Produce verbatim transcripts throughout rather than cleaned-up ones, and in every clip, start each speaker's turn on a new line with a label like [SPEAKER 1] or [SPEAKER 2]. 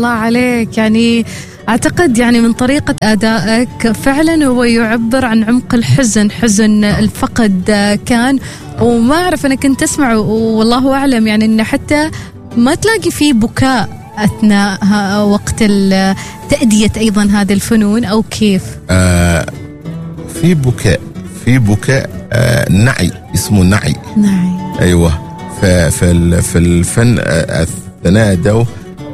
[SPEAKER 1] الله عليك. يعني أعتقد يعني من طريقة أدائك فعلا هو يعبر عن عمق الحزن، حزن الفقد كان. وما أعرف، أنا كنت أسمع والله أعلم يعني أنه حتى ما تلاقي فيه بكاء أثناء وقت تأدية أيضا هذه الفنون، أو كيف؟ آه
[SPEAKER 2] في بكاء، في بكاء آه نعي، اسمه نعي.
[SPEAKER 1] نعي
[SPEAKER 2] أيوة. في في الفن أثناء دو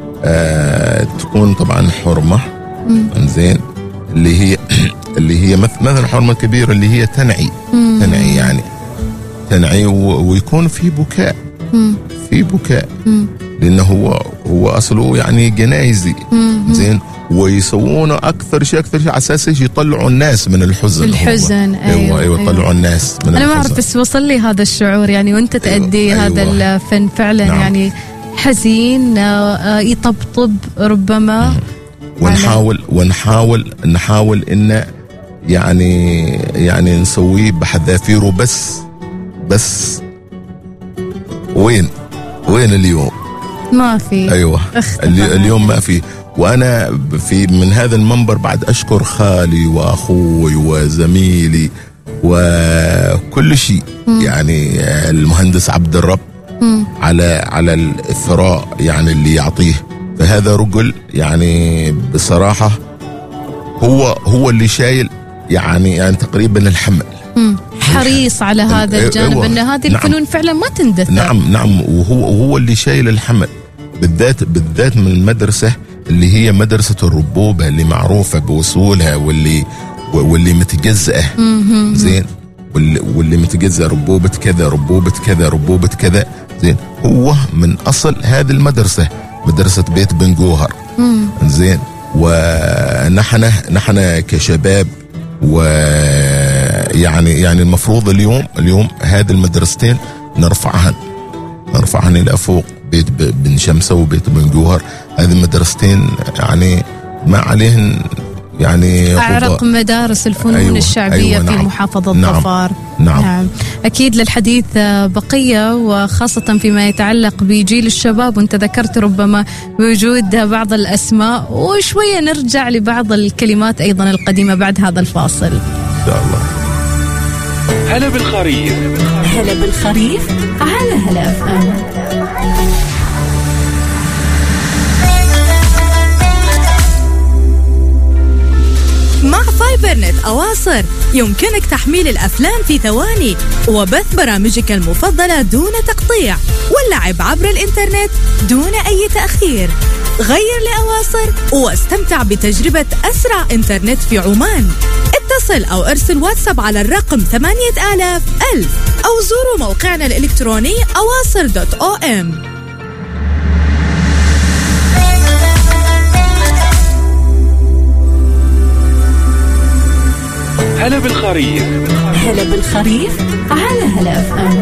[SPEAKER 2] آه تكون طبعا حرمة زين، اللي هي اللي هي مثلا حرمة كبيرة اللي هي تنعي مم. تنعي يعني تنعي ويكون في بكاء مم. في بكاء مم. لأنه هو هو أصله يعني جنايزي زين، ويسوونه أكثر شيء أكثر شيء على أساس يطلعوا الناس من الحزن.
[SPEAKER 1] الحزن أيوة,
[SPEAKER 2] أيوة يطلعوا أيوة. الناس من
[SPEAKER 1] أنا
[SPEAKER 2] الحزن.
[SPEAKER 1] ما أعرف بس وصل لي هذا الشعور يعني وأنت تأدي أيوة. هذا أيوة. الفن فعلا نعم. يعني حزين يطبطب ربما.
[SPEAKER 2] ونحاول ونحاول نحاول إنه يعني يعني نسويه بحذافيره، بس بس وين وين اليوم
[SPEAKER 1] ما في.
[SPEAKER 2] أيوة اليوم ما في. وأنا في من هذا المنبر بعد أشكر خالي وأخوي وزميلي وكل شيء يعني المهندس عبد الرب مم. على على الثراء يعني اللي يعطيه. فهذا رجل يعني بصراحة هو هو اللي شايل يعني يعني تقريبا الحمل.
[SPEAKER 1] مم. حريص على هذا الجانب أيوة. أن هذه الفنون نعم. فعلا ما تندثر.
[SPEAKER 2] نعم نعم وهو هو اللي شايل الحمل، بالذات بالذات من المدرسة اللي هي مدرسة الربوبة اللي معروفة بوصولها واللي واللي متجزأة زين، واللي, واللي متجزأة ربوبة كذا ربوبة كذا ربوبة كذا زين. هو من أصل هذه المدرسة مدرسة بيت بن جوهر زين. ونحن نحن كشباب ويعني يعني المفروض اليوم اليوم هذه المدرستين نرفعهن نرفعهن إلى فوق، بيت بن شمسة وبيت بن جوهر. هذه المدرستين يعني ما عليهن يعني
[SPEAKER 1] أعرق مدارس الفنون أيوة الشعبية أيوة في نعم محافظة
[SPEAKER 2] نعم
[SPEAKER 1] ظفار.
[SPEAKER 2] نعم. نعم
[SPEAKER 1] أكيد للحديث بقية، وخاصة فيما يتعلق بجيل الشباب، وانت ذكرت ربما بوجود بعض الأسماء، وشوية نرجع لبعض الكلمات أيضا القديمة بعد هذا الفاصل
[SPEAKER 2] إن شاء الله.
[SPEAKER 3] هلا بالخريف،
[SPEAKER 4] هلا بالخريف على هلا أفهم.
[SPEAKER 5] مع فايبرنت أواصر يمكنك تحميل الأفلام في ثواني وبث برامجك المفضلة دون تقطيع واللعب عبر الإنترنت دون أي تأخير. غير لأواصر واستمتع بتجربة أسرع إنترنت في عمان. اتصل أو ارسل واتساب على الرقم ثمانية آلاف ألف أو زوروا موقعنا الإلكتروني أواصر دوت أو إم.
[SPEAKER 3] هلا بالخريف،
[SPEAKER 4] هلا بالخريف على هلا أفهم.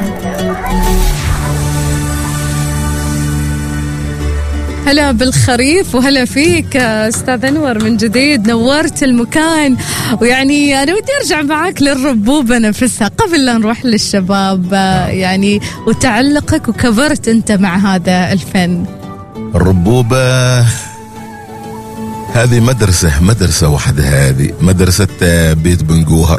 [SPEAKER 1] هلا بالخريف وهلا فيك أستاذ أنور من جديد، نورت المكان. ويعني أنا ودي أرجع معاك للربوبة نفسها قبل لا نروح للشباب يعني وتعلقك، وكبرت أنت مع هذا الفن.
[SPEAKER 2] الربوبة هذه مدرسة مدرسة وحدها، هذه مدرسة بيت بن جوهر.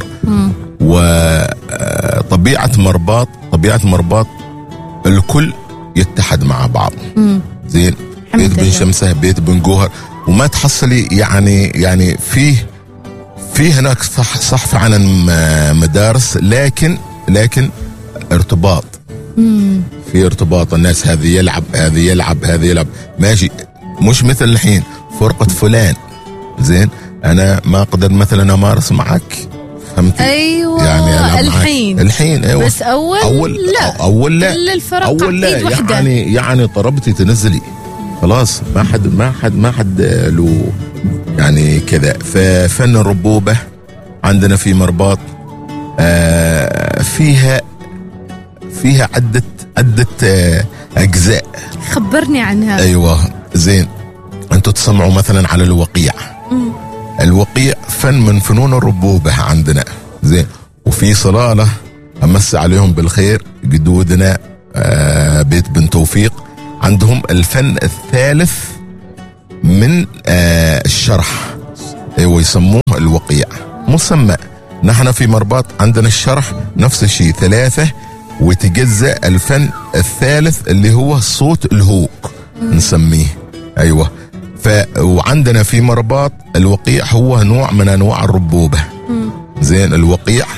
[SPEAKER 2] وطبيعة مرباط طبيعة مرباط الكل يتحد مع بعض مم. زين. بيت بن شمسة بيت بن جوهر، وما تحصلي يعني يعني فيه في هناك صح صح فعلا مدارس، لكن لكن ارتباط مم. في ارتباط، الناس هذه يلعب هذه يلعب هذه يلعب ماشي، مش مثل الحين فرقة فلان زين أنا ما أقدر مثلا أمارس معك، فهمتي؟
[SPEAKER 1] أيوة
[SPEAKER 2] يعني
[SPEAKER 1] الحين
[SPEAKER 2] الحين أيوة.
[SPEAKER 1] بس أول
[SPEAKER 2] أول
[SPEAKER 1] لا
[SPEAKER 2] أول لا
[SPEAKER 1] كل الفرق
[SPEAKER 2] أول لا يعني يعني طربتي تنزلي خلاص، ما حد ما حد ما حد له يعني كذا. ففن الربوبة عندنا في مرباط آه فيها فيها عدة عدة آه أجزاء.
[SPEAKER 1] خبرني عنها.
[SPEAKER 2] أيوة زين. أنتوا تسمعوا مثلا على الوقيع. مم. الوقيع فن من فنون الربوبة عندنا زين. وفي صلالة أمس عليهم بالخير جدودنا آه بيت بن توفيق، عندهم الفن الثالث من آه الشرح، ايوه يسموه الوقيع مسمى. نحن في مرباط عندنا الشرح نفس الشيء ثلاثة، وتجزأ الفن الثالث اللي هو صوت الهوق نسميه. ايوه. ف وعندنا في مرباط الوقيع هو نوع من انواع الربوبه. زين. الوقيع،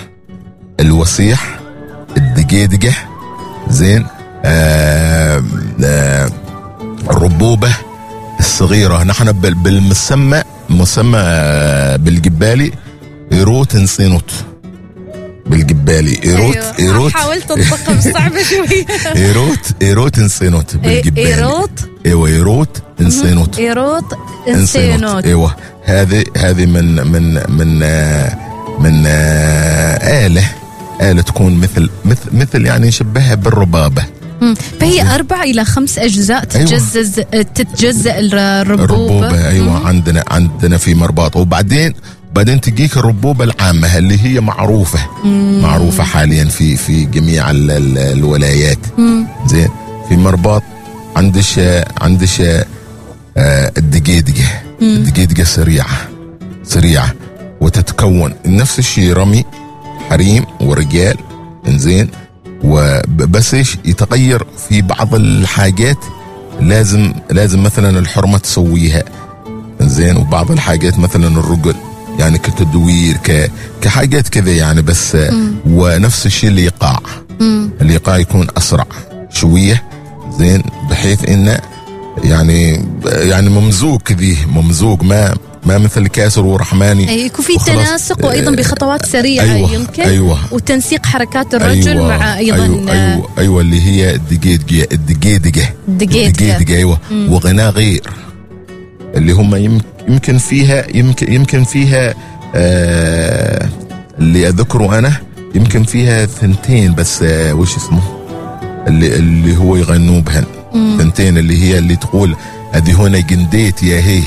[SPEAKER 2] الوسيح، الدقيدقه. زين. آه آه الربوبه الصغيره. نحن بالمسمى مسمى بالجبالي إيروت نسينوت. بالجبالي إيروت.
[SPEAKER 1] أيوة.
[SPEAKER 2] إيروت
[SPEAKER 1] حاولت انطقها بس صعبة شوي.
[SPEAKER 2] إيروت إيروت نسينوت بالجبالي.
[SPEAKER 1] إيروت.
[SPEAKER 2] ايوه إيروت انسينوت.
[SPEAKER 1] إيروت انسينوت.
[SPEAKER 2] ايوه. هذه هذه من من من آه من آه آلة آلة تكون مثل مثل مثل يعني نشبهها بالربابة.
[SPEAKER 1] مم. فهي أربع إلى خمس أجزاء تتجزز. أيوة. تتجزأ الربوبة.
[SPEAKER 2] الربوبة. أيوة. مم. عندنا عندنا في مرباط. وبعدين بعدين تجيك الربوبة العامة اللي هي معروفة. مم. معروفة حاليا في في جميع ال ال الولايات. مم. زين. في مرباط عندش عندش آه الدقيدقة. الدقيدقة سريعة سريعة وتتكون نفس الشيء رمي حريم ورجال. انزين. وبس ايش يتغير في بعض الحاجات، لازم لازم مثلا الحرمة تسويها. زين. وبعض الحاجات مثلا الرجل يعني كتدوير ك كحاجات كذا يعني بس. مم. ونفس الشيء الايقاع. الايقاع يكون اسرع شويه. زين. بحيث انه يعني يعني ممزوج كذي ممزوج ما ما مثل كاسر ورحماني.
[SPEAKER 1] أي يكون في تناسق وايضا بخطوات سريعه.
[SPEAKER 2] أيوة.
[SPEAKER 1] يمكن.
[SPEAKER 2] أيوة.
[SPEAKER 1] وتنسيق حركات الرجل. أيوة. مع ايضا
[SPEAKER 2] أيوة. أيوة. أيوة اللي هي الدقيدقه الدقيدقه الدقيدقه. ايوه. مم. وغناء غير اللي هم يمكن يمكن فيها يمكن يمكن فيها آه اللي اذكره انا يمكن فيها ثنتين بس. آه وش اسمه اللي اللي هو يغنوا بهن ثنتين اللي هي اللي تقول ادي هنا جنديت يا هي.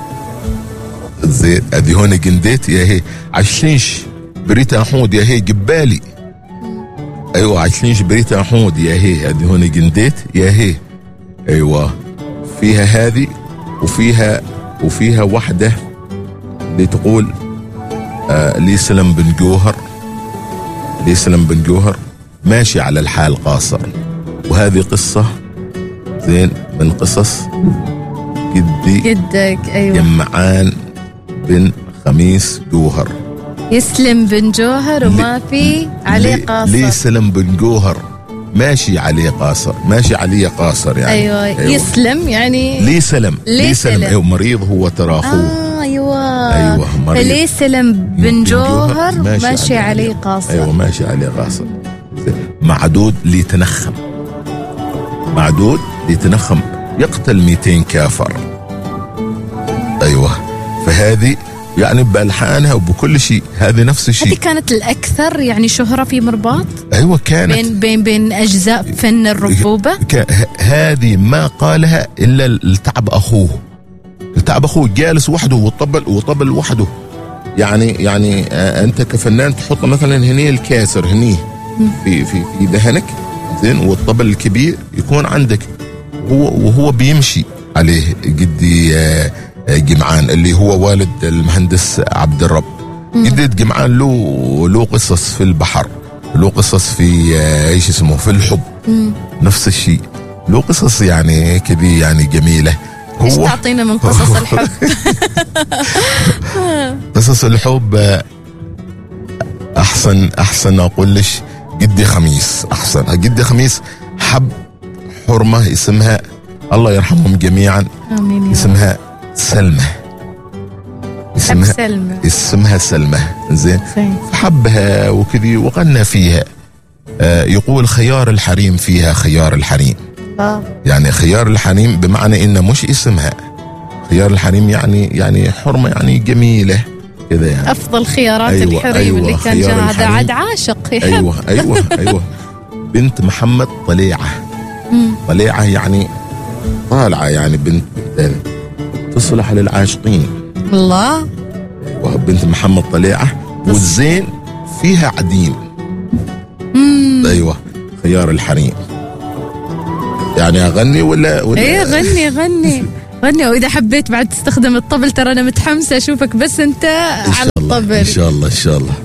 [SPEAKER 2] زين. ادي هنا جنديت يا هي عشلينش بريتا حود يا هي جبالي. ايوه عشلينش بريتا حود يا هي ادي هنا جنديت يا هي. ايوه. فيها هذه وفيها وفيها واحدة اللي تقول آه لي سلم بن جوهر لي سلم بن جوهر ماشي على الحال قاصر. وهذه قصة زين من قصص جدي
[SPEAKER 1] جدك. أيوة.
[SPEAKER 2] جمعان بن خميس جوهر.
[SPEAKER 1] يسلم بن جوهر وما في عليه قاصر.
[SPEAKER 2] لي سلم بن جوهر ماشي عليه قاصر. ماشي عليه قاصر يعني.
[SPEAKER 1] أيوة. أيوة. يسلم يعني
[SPEAKER 2] لي سلم لي سلم. أيوة. مريض هو ترى أخوه.
[SPEAKER 1] آه أيوة.
[SPEAKER 2] أيوة.
[SPEAKER 1] فلي سلم بن جوهر ماشي, ماشي عليه قاصر.
[SPEAKER 2] أيوة ماشي عليه قاصر. معدود ليتنخم. معدود ليتنخم يقتل مئتين كافر. أيوة. فهذه يعني بألحانها وبكل شيء هذه نفس الشيء.
[SPEAKER 1] هذه كانت الأكثر يعني شهرة في مرباط.
[SPEAKER 2] أيوة كانت
[SPEAKER 1] بين بين بين أجزاء فن الربوبة.
[SPEAKER 2] هذه ما قالها إلا التعب أخوه. التعب أخوه جالس وحده وطبل وطبل وحده. يعني يعني آه أنت كفنان تحط مثلا هني الكاسر هني في في في ذهنك. زين. والطبل الكبير يكون عندك هو وهو بيمشي عليه جدي آه جمعان اللي هو والد المهندس عبد الرب. جدي جمعان له له قصص في البحر، له قصص في ايش اسمه في الحب. مم. نفس الشيء له قصص يعني كذي يعني جميله.
[SPEAKER 1] ايش تعطينا من قصص الحب؟
[SPEAKER 2] قصص الحب احسن احسن اقول لش جدي خميس. احسن جدي خميس حب حرمه اسمها الله يرحمهم جميعا.
[SPEAKER 1] امين.
[SPEAKER 2] اسمها سلمى.
[SPEAKER 1] اسمها سلمى.
[SPEAKER 2] اسمها سلمى. زين. فحبها وكذي وغنى فيها. آه يقول خيار الحريم فيها خيار الحريم. آه. يعني خيار الحريم بمعنى انه مش اسمها خيار الحريم يعني يعني حرمه يعني جميله كذا يعني
[SPEAKER 1] افضل خيارات.
[SPEAKER 2] أيوة.
[SPEAKER 1] الحريم.
[SPEAKER 2] أيوة.
[SPEAKER 1] اللي كان هذا عاد عاشق يحب.
[SPEAKER 2] ايوه ايوه ايوه. بنت محمد طليعه. طليعه يعني طالعه يعني بنت تصلح للعاشقين.
[SPEAKER 1] الله.
[SPEAKER 2] وبنت محمد طليعه والزين فيها عديم.
[SPEAKER 1] مم.
[SPEAKER 2] ايوه خيار الحريم. يعني اغني ولا ولا
[SPEAKER 1] ايه غني غني. غني. وإذا حبيت بعد تستخدم الطبل ترى أنا متحمسة أشوفك بس أنت
[SPEAKER 2] إن
[SPEAKER 1] على
[SPEAKER 2] شاء الله
[SPEAKER 1] الطبل.
[SPEAKER 2] إن شاء الله إن شاء الله.